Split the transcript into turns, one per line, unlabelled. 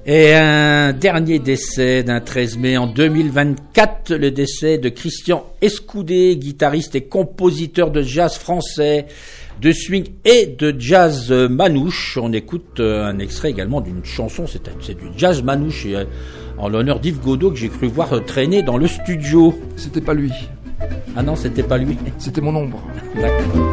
Et un dernier décès d'un 13 mai en 2024, le décès de Christian Escoudé, guitariste et compositeur de jazz français, de swing et de jazz manouche. On écoute un extrait également d'une chanson, c'est du jazz manouche, en l'honneur d'Yves Godot, que j'ai cru voir traîner dans le studio.
C'était pas lui.
Ah non, c'était pas lui.
C'était mon ombre.
D'accord.